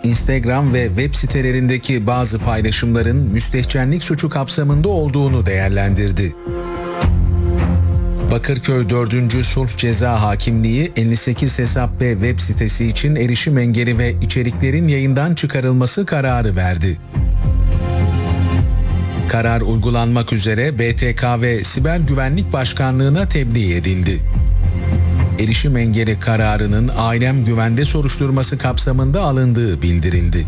Instagram ve web sitelerindeki bazı paylaşımların müstehcenlik suçu kapsamında olduğunu değerlendirdi. Bakırköy 4. Sulh Ceza Hakimliği 58 hesap ve web sitesi için erişim engeli ve içeriklerin yayından çıkarılması kararı verdi. Karar uygulanmak üzere BTK ve Siber Güvenlik Başkanlığı'na tebliğ edildi. Erişim engeli kararının ailem güvende soruşturması kapsamında alındığı bildirildi.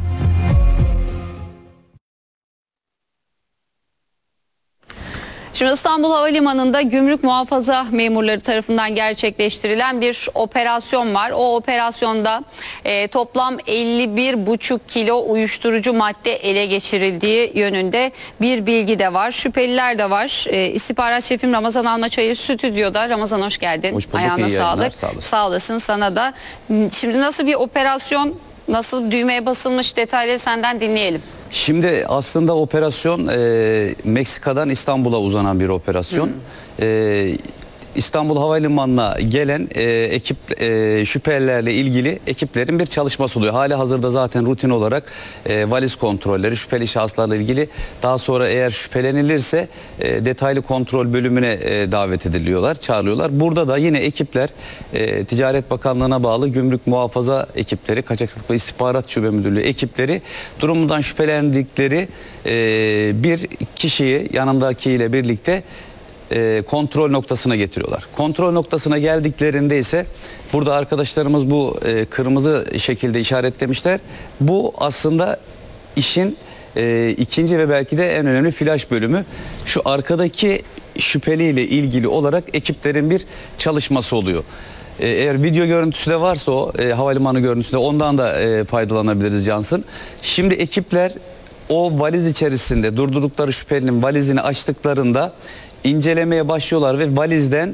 Şimdi İstanbul Havalimanı'nda gümrük muhafaza memurları tarafından gerçekleştirilen bir operasyon var. O operasyonda toplam 51,5 kilo uyuşturucu madde ele geçirildiği yönünde bir bilgi de var. Şüpheliler de var. İstihbarat Şefim Ramazan Almaçayır stüdyoda. Ramazan hoş geldin. Hoş bulduk. Ayağına İyi yayınlar, sağlık. Sağ olasın sana da. Şimdi nasıl bir operasyon, nasıl düğmeye basılmış detayları senden dinleyelim. Şimdi aslında operasyon Meksika'dan İstanbul'a uzanan bir operasyon. İstanbul Havalimanı'na gelen şüphelilerle ilgili ekiplerin bir çalışması oluyor. Hali hazırda zaten rutin olarak valiz kontrolleri, şüpheli şahıslarla ilgili, daha sonra eğer şüphelenilirse detaylı kontrol bölümüne davet ediliyorlar, çağrılıyorlar. Burada da yine ekipler Ticaret Bakanlığı'na bağlı gümrük muhafaza ekipleri, Kaçakçılık ve İstihbarat Şube Müdürlüğü ekipleri durumundan şüphelendikleri bir kişiyi yanındakiyle birlikte kontrol noktasına getiriyorlar. Kontrol noktasına geldiklerinde ise burada arkadaşlarımız bu kırmızı şekilde işaretlemişler. Bu aslında işin ikinci ve belki de en önemli flash bölümü. Şu arkadaki şüpheliyle ilgili olarak ekiplerin bir çalışması oluyor. Eğer video görüntüsü de varsa o havalimanı görüntüsü de ondan da faydalanabiliriz Cansın. Şimdi ekipler o valiz içerisinde durdurdukları şüphelinin valizini açtıklarında incelemeye başlıyorlar ve valizden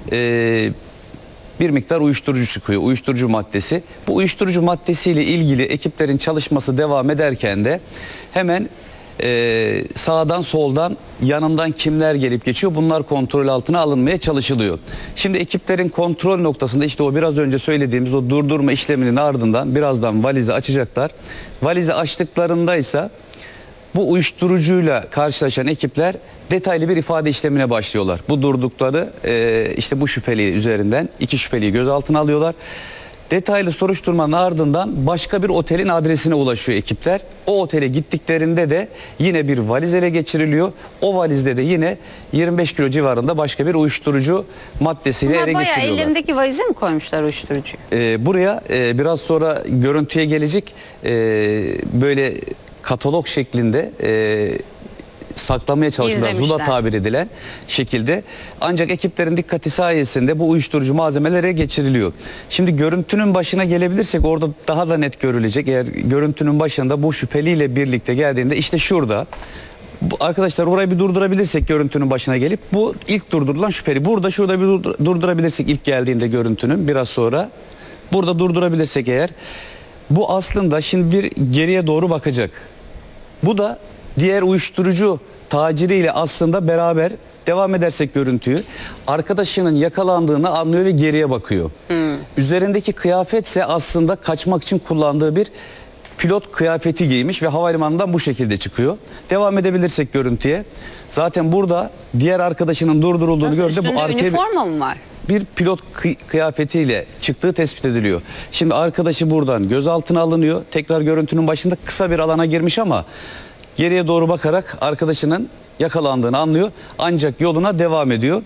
bir miktar uyuşturucu çıkıyor. Uyuşturucu maddesi. Bu uyuşturucu maddesiyle ilgili ekiplerin çalışması devam ederken de hemen sağdan soldan yanından kimler gelip geçiyor, bunlar kontrol altına alınmaya çalışılıyor. Şimdi ekiplerin kontrol noktasında işte o biraz önce söylediğimiz o durdurma işleminin ardından birazdan valizi açacaklar. Valizi açtıklarında ise bu uyuşturucuyla karşılaşan ekipler detaylı bir ifade işlemine başlıyorlar. Bu durdukları işte bu şüpheli üzerinden 2 şüpheliyi gözaltına alıyorlar. Detaylı soruşturmanın ardından başka bir otelin adresine ulaşıyor ekipler. O otele gittiklerinde de yine bir valiz ele geçiriliyor. O valizde de yine 25 kilo civarında başka bir uyuşturucu maddesiyle ele geçiriliyorlar. Bayağı ellerindeki valize mi koymuşlar uyuşturucuyu? Buraya biraz sonra görüntüye gelecek böyle katalog şeklinde saklamaya çalıştılar, zula tabir edilen şekilde. Ancak ekiplerin dikkati sayesinde bu uyuşturucu malzemelere geçiriliyor. Şimdi görüntünün başına gelebilirsek orada daha da net görülecek. Eğer görüntünün başında bu şüpheliyle birlikte geldiğinde işte şurada. Arkadaşlar orayı bir durdurabilirsek görüntünün başına gelip bu ilk durdurulan şüpheli. Burada şurada bir durdurabilirsek ilk geldiğinde görüntünün biraz sonra. Burada durdurabilirsek eğer. Bu aslında şimdi bir geriye doğru bakacak. Bu da diğer uyuşturucu taciriyle aslında beraber devam edersek görüntüyü arkadaşının yakalandığını anlıyor ve geriye bakıyor. Üzerindeki kıyafetse aslında kaçmak için kullandığı bir pilot kıyafeti giymiş ve havalimanından bu şekilde çıkıyor. Devam edebilirsek görüntüye. Zaten burada diğer arkadaşının durdurulduğunu gördü. Üstünde üniforma mı var? Bir pilot kıyafetiyle çıktığı tespit ediliyor. Şimdi arkadaşı buradan gözaltına alınıyor. Tekrar görüntünün başında kısa bir alana girmiş ama geriye doğru bakarak arkadaşının yakalandığını anlıyor. Ancak yoluna devam ediyor.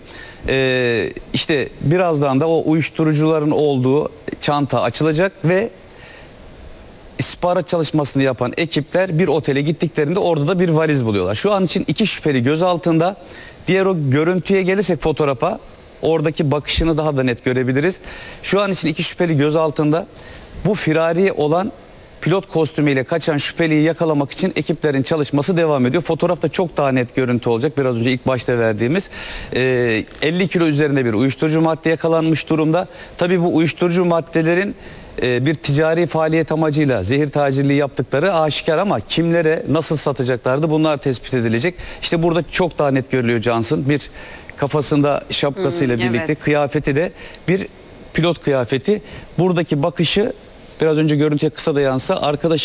İşte birazdan da o uyuşturucuların olduğu çanta açılacak ve istihbarat çalışmasını yapan ekipler bir otele gittiklerinde orada da bir valiz buluyorlar. Şu an için 2 şüpheli gözaltında. Diğer o görüntüye gelirsek fotoğrafa, oradaki bakışını daha da net görebiliriz. Şu an için 2 şüpheli gözaltında. Bu firari olan pilot kostümüyle kaçan şüpheliyi yakalamak için ekiplerin çalışması devam ediyor. Fotoğrafta çok daha net görüntü olacak. Biraz önce ilk başta verdiğimiz 50 kilo üzerinde bir uyuşturucu madde yakalanmış durumda. Tabii bu uyuşturucu maddelerin bir ticari faaliyet amacıyla zehir tacirliği yaptıkları aşikar ama kimlere nasıl satacaklardı bunlar tespit edilecek. İşte burada çok daha net görülüyor Cansın. Bir kafasında şapkasıyla birlikte evet. Kıyafeti de bir pilot kıyafeti. Buradaki bakışı biraz önce görüntüye kısa da yansa arkadaş